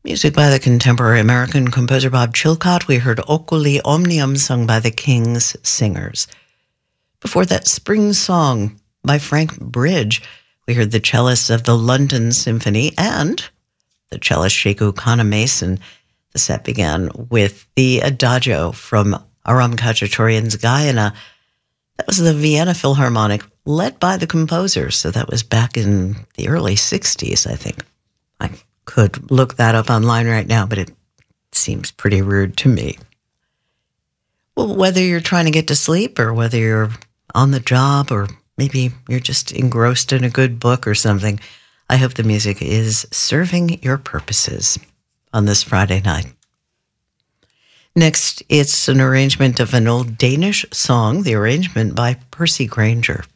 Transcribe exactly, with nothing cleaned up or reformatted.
Music by the contemporary American composer Bob Chilcott. We heard Oculi Omnium sung by the King's Singers. Before that, Spring Song by Frank Bridge. We heard the cellists of the London Symphony and the cellist Sheku Kana-Mason. The set began with the Adagio from Aram Khachaturian's Guyana. That was the Vienna Philharmonic, led by the composer. So that was back in the early sixties, I think. I could look that up online right now, but it seems pretty rude to me. Well, whether you're trying to get to sleep or whether you're on the job or maybe you're just engrossed in a good book or something, I hope the music is serving your purposes on this Friday night. Next, it's an arrangement of an old Danish song, the arrangement by Percy Grainger.